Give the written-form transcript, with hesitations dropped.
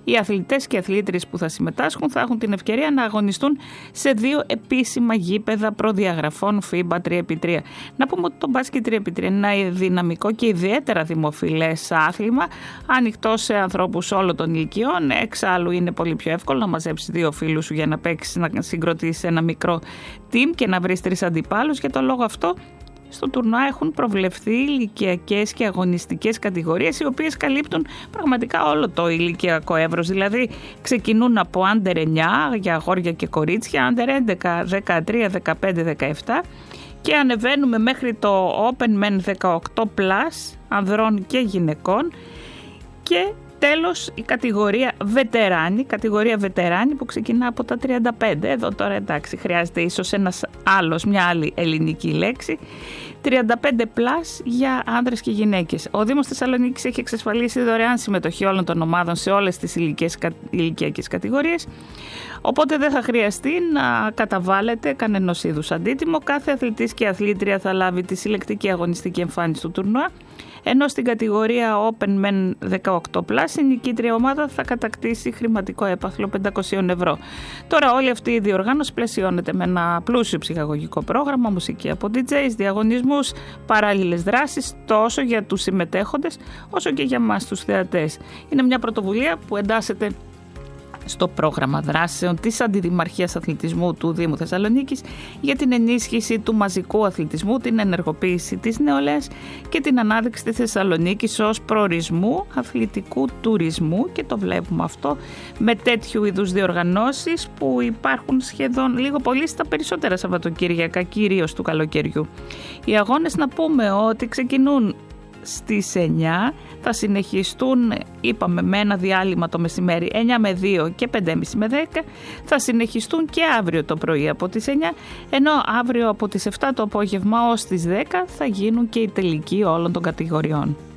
Οι αθλητές και αθλήτριες που θα συμμετάσχουν θα έχουν την ευκαιρία να αγωνιστούν σε 2 επίσημα γήπεδα προδιαγραφών FIBA 3x3. Να πούμε ότι το μπάσκετ 3x3 είναι ένα δυναμικό και ιδιαίτερα δημοφιλές άθλημα, ανοιχτό σε ανθρώπους όλων των ηλικιών. Εξάλλου είναι πολύ πιο εύκολο να μαζέψεις 2 φίλους σου για να παίξεις, να συγκροτήσεις ένα μικρό team και να βρεις 3 αντιπάλους. Για τον λόγο αυτό, στο τουρνουά έχουν προβλεφθεί ηλικιακές και αγωνιστικές κατηγορίες, οι οποίες καλύπτουν πραγματικά όλο το ηλικιακό εύρος. Δηλαδή ξεκινούν από under 9 για αγόρια και κορίτσια, under 11, 13, 15, 17 και ανεβαίνουμε μέχρι το Open Men 18+, ανδρών και γυναικών, και τέλος η κατηγορία βετεράνη που ξεκινά από τα 35. Εδώ τώρα εντάξει, χρειάζεται ίσως μια άλλη ελληνική λέξη. 35+ για άνδρες και γυναίκες. Ο Δήμος Θεσσαλονίκης έχει εξασφαλίσει δωρεάν συμμετοχή όλων των ομάδων σε όλες τις ηλικιακές κατηγορίες, οπότε δεν θα χρειαστεί να καταβάλλετε κανένας είδους αντίτιμο. Κάθε αθλητής και αθλήτρια θα λάβει τη συλλεκτική αγωνιστική εμφάνιση του τουρνουά, ενώ στην κατηγορία Open Men 18+, η νικήτρια ομάδα θα κατακτήσει χρηματικό έπαθλο 500 ευρώ. Τώρα όλη αυτή η διοργάνωση πλαισιώνεται με ένα πλούσιο ψυχαγωγικό πρόγραμμα, μουσική από DJs, διαγωνισμούς, παράλληλες δράσεις τόσο για τους συμμετέχοντες όσο και για μας τους θεατές. Είναι μια πρωτοβουλία που εντάσσεται στο πρόγραμμα δράσεων της Αντιδημαρχίας Αθλητισμού του Δήμου Θεσσαλονίκης για την ενίσχυση του μαζικού αθλητισμού, την ενεργοποίηση της νεολαίας και την ανάδειξη της Θεσσαλονίκης ως προορισμού αθλητικού τουρισμού, και το βλέπουμε αυτό με τέτοιου είδους διοργανώσεις που υπάρχουν σχεδόν λίγο πολύ στα περισσότερα Σαββατοκύριακα, κυρίως του καλοκαιριού. Οι αγώνες, να πούμε ότι ξεκινούν στις 9, θα συνεχιστούν, είπαμε, με ένα διάλειμμα το μεσημέρι 9 με 2 και 5.30 με 10, θα συνεχιστούν και αύριο το πρωί από τις 9, ενώ αύριο από τις 7 το απόγευμα ως τις 10 θα γίνουν και οι τελικοί όλων των κατηγοριών.